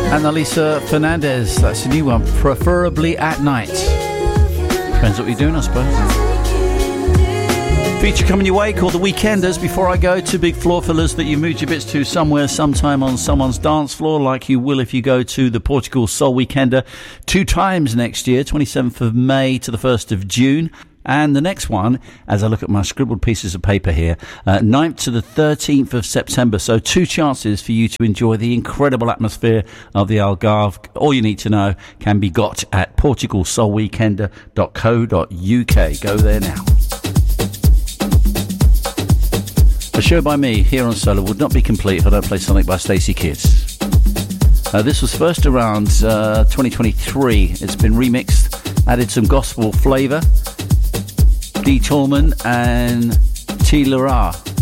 Annalisa Fernandez, that's a new one, Preferably at Night. Depends what you're doing, I suppose. Feature coming your way called The Weekenders. Before I go, two big floor fillers that you moved your bits to somewhere, sometime on someone's dance floor, like you will if you go to the Portugal Soul Weekender 2 times next year, 27th of May to the 1st of June. And the next one, as I look at my scribbled pieces of paper here, 9th to the 13th of September. So 2 chances for you to enjoy the incredible atmosphere of the Algarve. All you need to know can be got at portugalsoulweekender.co.uk. Go there now. A show by me here on Solar would not be complete if I don't play something by Stacey Kids. This was first around 2023. It's been remixed, added some gospel flavour. D. Tallman and T. Lara.